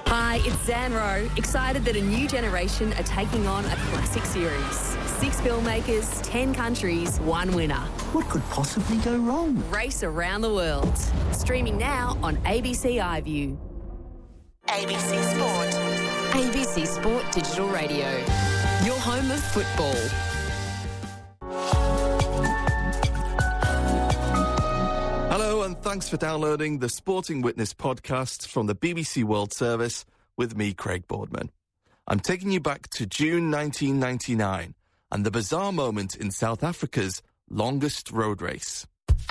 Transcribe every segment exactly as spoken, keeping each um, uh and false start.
Hi, it's Zan Rowe, excited that a new generation are taking on a classic series. Six filmmakers, ten countries, one winner. What could possibly go wrong? Race around the world. Streaming now on A B C iView. A B C Sport. A B C Sport Digital Radio. Your home of football. Hello and thanks for downloading the Sporting Witness podcast from the B B C World Service with me, Craig Boardman. I'm taking you back to June nineteen ninety-nine and the bizarre moment in South Africa's longest road race.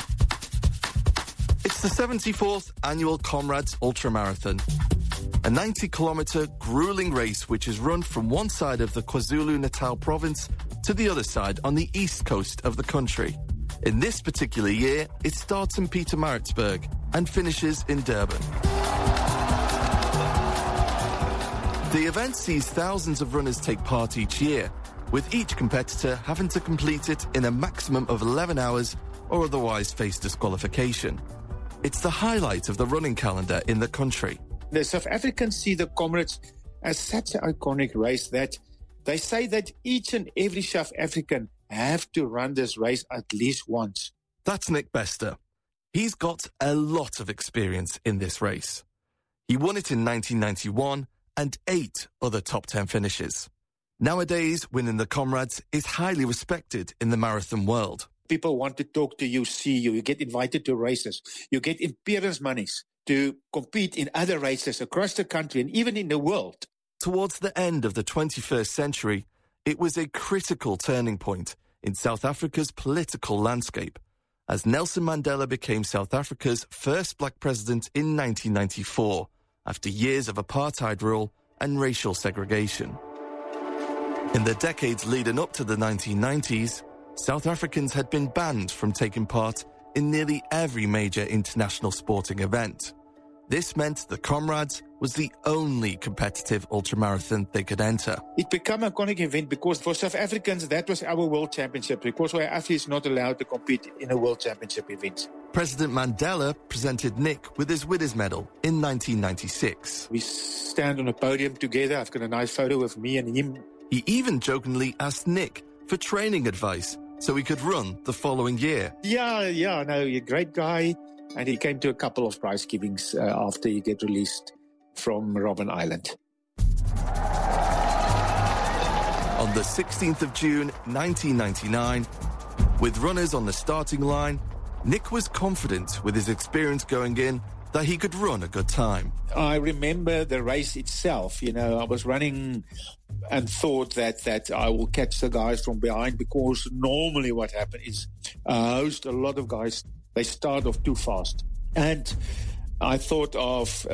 It's the seventy-fourth annual Comrades Ultramarathon, a ninety kilometre gruelling race which is run from one side of the KwaZulu-Natal province to the other side on the east coast of the country. In this particular year, it starts in Pietermaritzburg and finishes in Durban. The event sees thousands of runners take part each year, with each competitor having to complete it in a maximum of eleven hours or otherwise face disqualification. It's the highlight of the running calendar in the country. The South Africans see the Comrades as such an iconic race that they say that each and every South African have to run this race at least once. That's Nick Bester. He's got a lot of experience in this race. He won it in nineteen ninety-one and eight other top ten finishes. Nowadays, winning the Comrades is highly respected in the marathon world. People want to talk to you, see you, you get invited to races, you get appearance monies to compete in other races across the country and even in the world. Towards the end of the twenty-first century, it was a critical turning point in South Africa's political landscape, as Nelson Mandela became South Africa's first black president in nineteen ninety-four, after years of apartheid rule and racial segregation. In the decades leading up to the nineteen nineties, South Africans had been banned from taking part in nearly every major international sporting event. This meant the Comrades was the only competitive ultramarathon they could enter. It became an iconic event because for South Africans, that was our World Championship, because our athletes not allowed to compete in a World Championship event. President Mandela presented Nick with his Winners Medal in nineteen ninety-six. We stand on a podium together. I've got a nice photo of me and him. He even jokingly asked Nick for training advice so he could run the following year. Yeah, yeah, no, you're a great guy. And he came to a couple of prize givings uh, after he get released from Robben Island. On the sixteenth of June nineteen ninety-nine, with runners on the starting line, Nick was confident with his experience going in that he could run a good time. I remember the race itself. You know, I was running and thought that, that I will catch the guys from behind, because normally what happens is uh, host a lot of guys, they start off too fast. And I thought of